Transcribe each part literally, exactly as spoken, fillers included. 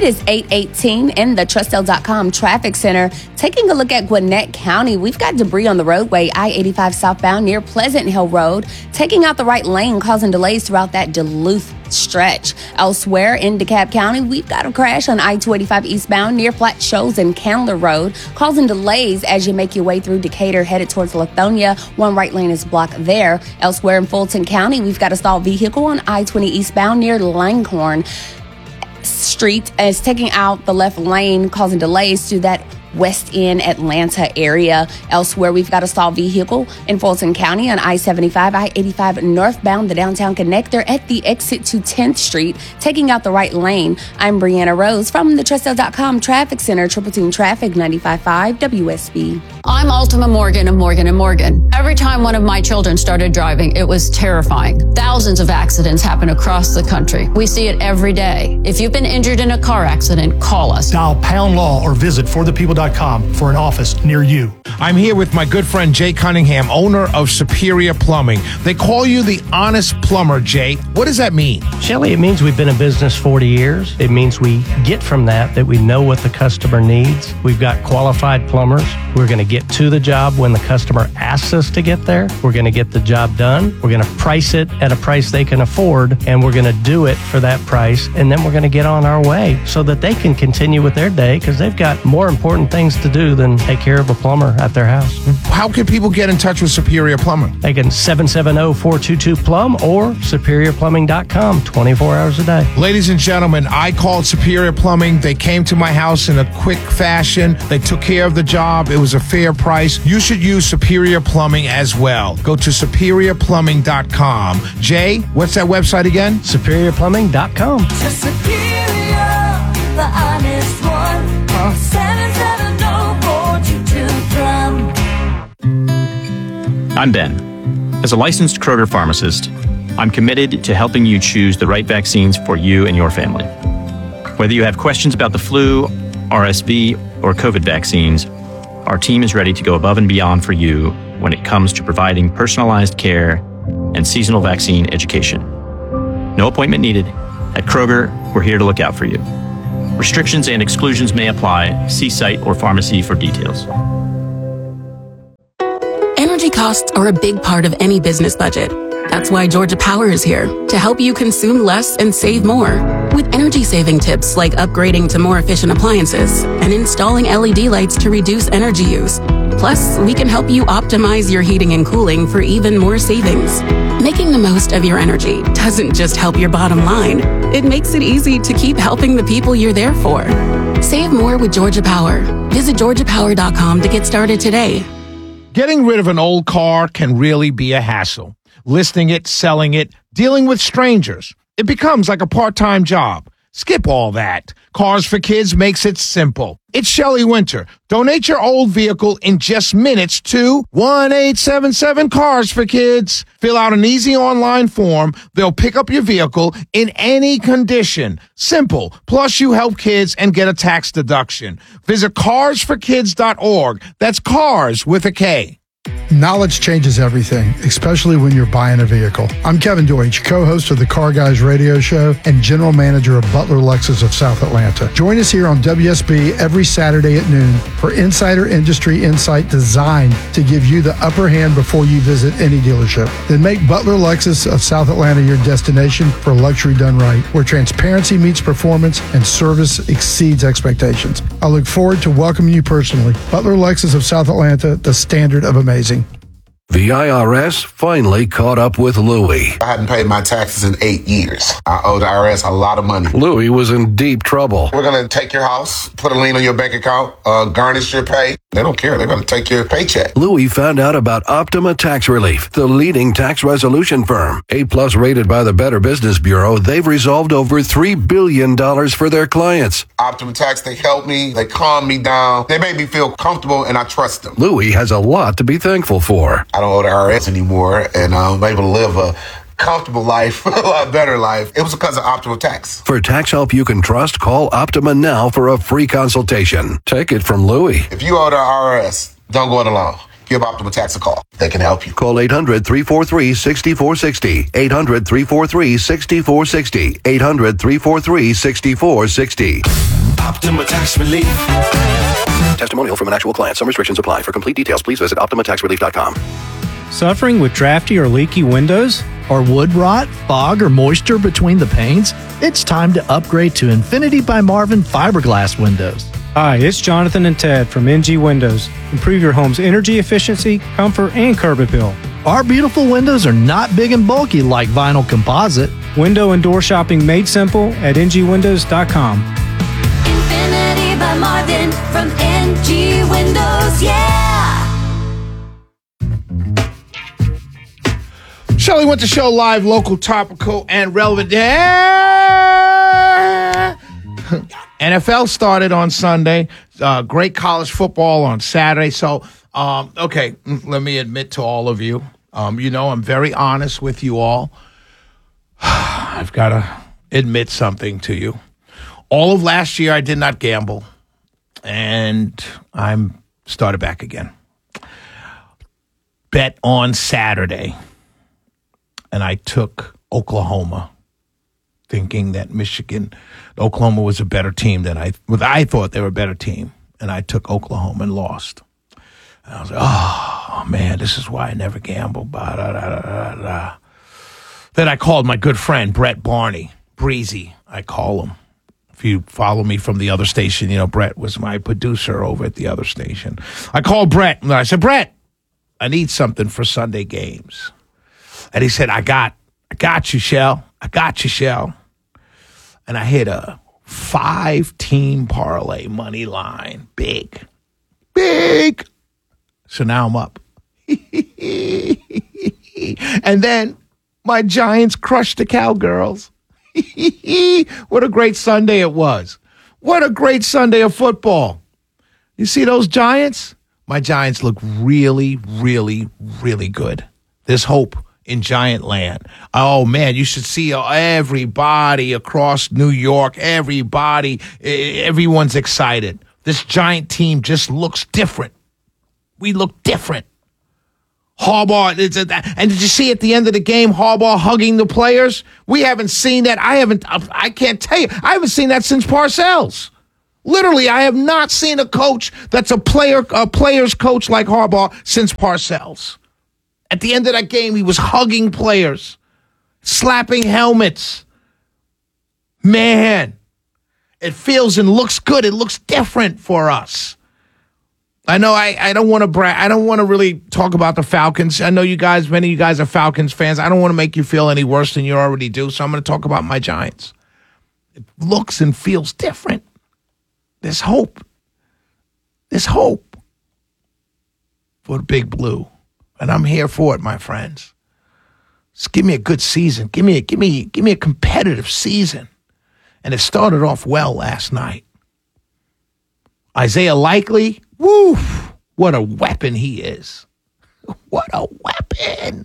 It is eight eighteen in the Trustel dot com Traffic Center. Taking a look at Gwinnett County, we've got debris on the roadway, I eighty-five southbound near Pleasant Hill Road, taking out the right lane, causing delays throughout that Duluth stretch. Elsewhere in DeKalb County, we've got a crash on I two eighty-five eastbound near Flat Shoals and Candler Road, causing delays as you make your way through Decatur headed towards Lithonia. One right lane is blocked there. Elsewhere in Fulton County, we've got a stalled vehicle on I twenty eastbound near Langhorne Street as taking out the left lane, causing delays to that West End Atlanta area. Elsewhere, we've got a stalled vehicle in Fulton County on I seventy-five, I eighty-five northbound, the downtown connector at the exit to tenth Street, taking out the right lane. I'm Brianna Rose from the Trustel dot com Traffic Center, Triple Team Traffic, ninety-five point five W S B. I'm Ultima Morgan of Morgan and Morgan. Every time one of my children started driving, it was terrifying. Thousands of accidents happen across the country. We see it every day. If you've been injured in a car accident, call us. Dial pound law or visit for the people dot com for an office near you. I'm here with my good friend Jay Cunningham, owner of Superior Plumbing. They call you the honest plumber, Jay. What does that mean? Shelly, it means we've been in business forty years. It means we get from that that we know what the customer needs. We've got qualified plumbers. We're going to get to the job when the customer asks us to get there. We're going to get the job done. We're going to price it at a price they can afford, and we're going to do it for that price, and then we're going to get on our way so that they can continue with their day because they've got more important things to do than take care of a plumber at their house. How can people get in touch with Superior Plumbing? They can seven seven zero, four two two, plumb or superior plumbing dot com twenty-four hours a day. Ladies and gentlemen, I called Superior Plumbing. They came to my house in a quick fashion. They took care of the job. It was a fair price. You should use Superior Plumbing as well. Go to superior plumbing dot com. Jay, what's that website again? superior plumbing dot com. To Superior, the honest one. Call seven seven zero, four two two, plumb. I'm Ben. As a licensed Kroger pharmacist, I'm committed to helping you choose the right vaccines for you and your family. Whether you have questions about the flu, R S V, or COVID vaccines, our team is ready to go above and beyond for you when it comes to providing personalized care and seasonal vaccine education. No appointment needed. At Kroger, we're here to look out for you. Restrictions and exclusions may apply. See site or pharmacy for details. Energy costs are a big part of any business budget. That's why Georgia Power is here to help you consume less and save more. With energy-saving tips like upgrading to more efficient appliances and installing L E D lights to reduce energy use. Plus, we can help you optimize your heating and cooling for even more savings. Making the most of your energy doesn't just help your bottom line. It makes it easy to keep helping the people you're there for. Save more with Georgia Power. Visit georgia power dot com to get started today. Getting rid of an old car can really be a hassle. Listing it, selling it, dealing with strangers. It becomes like a part-time job. Skip all that. Cars for Kids makes it simple. It's Shelley Winter. Donate your old vehicle in just minutes to one eight seven seven Cars for Kids. Fill out an easy online form. They'll pick up your vehicle in any condition. Simple. Plus, you help kids and get a tax deduction. Visit cars for kids dot org. That's cars with a K. Knowledge changes everything, especially when you're buying a vehicle. I'm Kevin Deutsch, co-host of the Car Guys radio show and general manager of Butler Lexus of South Atlanta. Join us here on W S B every Saturday at noon for insider industry insight designed to give you the upper hand before you visit any dealership. Then make Butler Lexus of South Atlanta your destination for luxury done right, where transparency meets performance and service exceeds expectations. I look forward to welcoming you personally. Butler Lexus of South Atlanta, the standard of amazing. The I R S finally caught up with Louie. I hadn't paid my taxes in eight years. I owe the I R S a lot of money. Louie was in deep trouble. We're going to take your house, put a lien on your bank account, uh, garnish your pay. They don't care. They're going to take your paycheck. Louie found out about Optima Tax Relief, the leading tax resolution firm. A-plus rated by the Better Business Bureau, they've resolved over three billion dollars for their clients. Optima Tax, they help me. They calm me down. They make me feel comfortable, and I trust them. Louie has a lot to be thankful for. I don't owe the I R S anymore, and I'm able to live a comfortable life, a lot better life. It was because of Optima Tax. For tax help you can trust, call Optima now for a free consultation. Take it from Louie. If you owe the I R S, don't go it alone. give Optima Tax a call. They can help you. Call eight hundred, three four three, six four six zero. eight hundred, three four three, six four six zero. eight hundred, three four three, six four six zero. Optima Tax Relief. Testimonial from an actual client. Some restrictions apply. For complete details, please visit optima tax relief dot com. Suffering with drafty or leaky windows? Or wood rot, fog, or moisture between the panes? It's time to upgrade to Infinity by Marvin fiberglass windows. Hi, it's Jonathan and Ted from N G Windows. Improve your home's energy efficiency, comfort, and curb appeal. Our beautiful windows are not big and bulky like vinyl composite. Window and door shopping made simple at N G windows dot com. Infinity by Marvin from N G Windows, yeah! Shelley went to show live, local, topical, and relevant. Yeah! N F L started on Sunday. Uh, great college football on Saturday. So, um, okay, let me admit to all of you, um, you know, I'm very honest with you all. I've got to admit something to you. All of last year, I did not gamble, and I'm started back again. Bet on Saturday. And I took Oklahoma, thinking that Michigan, Oklahoma was a better team than I, well, I thought they were a better team. And I took Oklahoma and lost. And I was like, oh, man, this is why I never gamble. Bah, da, da, da, da. Then I called my good friend, Brett Barney, Breezy, I call him. If you follow me from the other station, you know, Brett was my producer over at the other station. I called Brett, and I said, Brett, I need something for Sunday games. And he said, I got, I got you, Shell. I got you, Shell. And I hit a five-team parlay money line. Big. Big. So now I'm up. And then my Giants crushed the Cowgirls. What a great Sunday it was. What a great Sunday of football. You see those Giants? My Giants look really, really, really good. There's hope in Giant Land. Oh, man, you should see everybody across New York, everybody, everyone's excited. This Giant team just looks different. We look different. Harbaugh, it's a, and did you see at the end of the game, Harbaugh hugging the players? We haven't seen that. I haven't, I can't tell you, I haven't seen that since Parcells. Literally, I have not seen a coach that's a player, a player's coach like Harbaugh since Parcells. At the end of that game, he was hugging players, slapping helmets. Man, it feels and looks good. It looks different for us. I know I, I don't want to brag. I don't want to really talk about the Falcons. I know you guys, many of you guys are Falcons fans. I don't want to make you feel any worse than you already do, so I'm going to talk about my Giants. It looks and feels different. There's hope. There's hope for the Big Blue. And I'm here for it, my friends. Just give me a good season. Give me a, give me, give me a competitive season. And it started off well last night. Isaiah Likely, woo, what a weapon he is. What a weapon.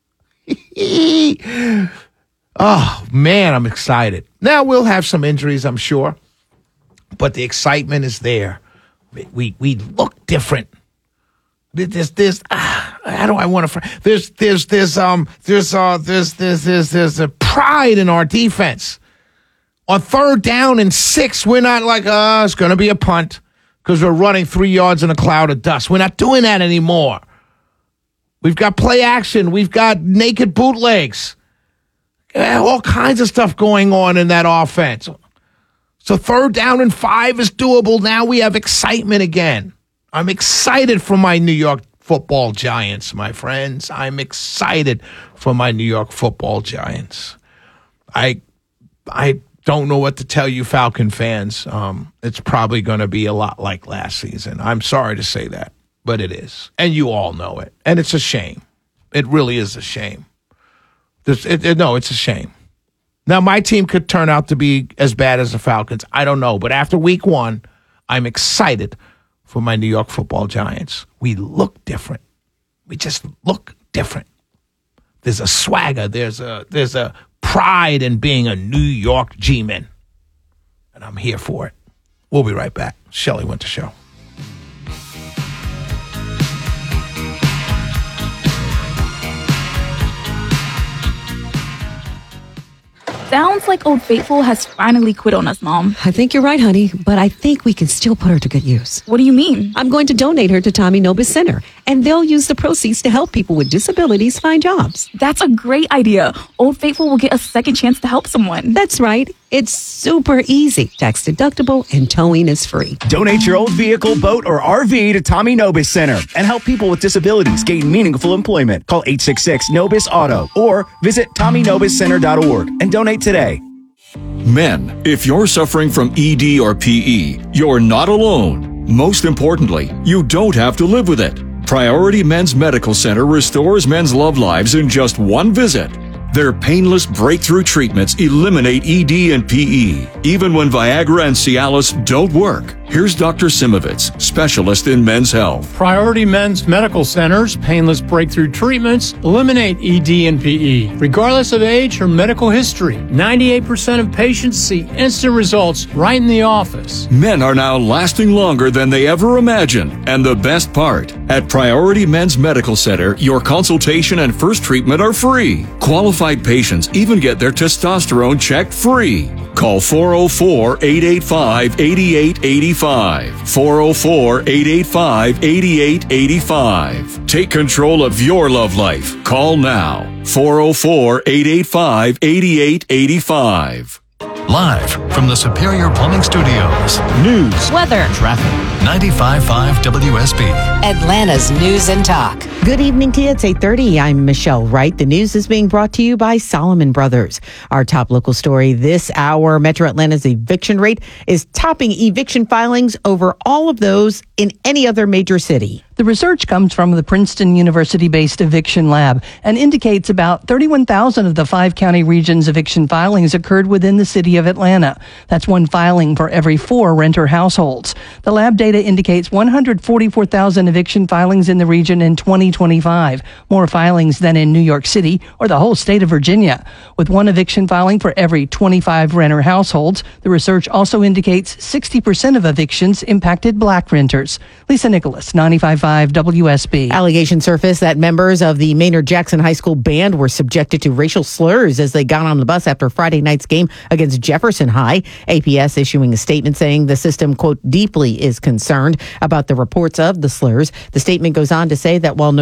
Oh, man, I'm excited. Now, we'll have some injuries, I'm sure. But the excitement is there. We, we, we look different. There's, there's, ah, how do I want to? There's, there's, there's, um, there's, uh, there's, there's, there's, there's a pride in our defense. On third down and six, we're not like, uh, it's going to be a punt because we're running three yards in a cloud of dust. We're not doing that anymore. We've got play action. We've got naked bootlegs. All kinds of stuff going on in that offense. So third down and five is doable. Now we have excitement again. I'm excited for my New York football Giants, my friends. I'm excited for my New York football Giants. I I don't know what to tell you Falcon fans. Um, it's probably going to be a lot like last season. I'm sorry to say that, but it is. And you all know it. And it's a shame. It really is a shame. This, it, it, no, it's a shame. Now, my team could turn out to be as bad as the Falcons. I don't know. But after week one, I'm excited for my New York football Giants. We look different. We just look different. There's a swagger. There's a there's a pride in being a New York G-man. And I'm here for it. We'll be right back. Shelley Winter Show. Sounds like Old Faithful has finally quit on us, Mom. I think you're right, honey, but I think we can still put her to good use. What do you mean? I'm going to donate her to Tommy Nobis Center, and they'll use the proceeds to help people with disabilities find jobs. That's a great idea. Old Faithful will get a second chance to help someone. That's right. It's super easy, tax deductible, and towing is free. Donate your old vehicle, boat, or R V to Tommy Nobis Center and help people with disabilities gain meaningful employment. Call eight six six Nobis Auto or visit tommy nobis center dot org and donate today. Men, if you're suffering from E D or P E, you're not alone. Most importantly, you don't have to live with it. Priority Men's Medical Center restores men's love lives in just one visit. Their painless breakthrough treatments eliminate E D and P E, even when Viagra and Cialis don't work. Here's Doctor Simovitz, specialist in men's health. Priority Men's Medical Center's painless breakthrough treatments eliminate E D and P E, regardless of age or medical history. ninety-eight percent of patients see instant results right in the office. Men are now lasting longer than they ever imagined. And the best part, at Priority Men's Medical Center, your consultation and first treatment are free. Qualified patients even get their testosterone checked free. Call four oh four, eight eight five, eight eight eight five. four oh four, eight eight five, eight eight eight five. Take control of your love life. Call now. four oh four, eight eight five, eight eight eight five. Live from the Superior Plumbing Studios. News, weather, traffic. ninety-five point five W S B. Atlanta's News and Talk. Good evening to you. It's eight thirty. I'm Michelle Wright. The news is being brought to you by Solomon Brothers. Our top local story this hour, Metro Atlanta's eviction rate is topping eviction filings over all of those in any other major city. The research comes from the Princeton University-based eviction lab and indicates about thirty-one thousand of the five-county region's eviction filings occurred within the city of Atlanta. That's one filing for every four renter households. The lab data indicates one hundred forty-four thousand eviction filings in the region in twenty twenty-five, more filings than in New York City or the whole state of Virginia. With one eviction filing for every twenty-five renter households, the research also indicates sixty percent of evictions impacted black renters. Lisa Nicholas, ninety-five point five W S B. Allegations surfaced that members of the Maynard Jackson High School band were subjected to racial slurs as they got on the bus after Friday night's game against Jefferson High. A P S issuing a statement saying the system, quote, deeply is concerned about the reports of the slurs. The statement goes on to say that while no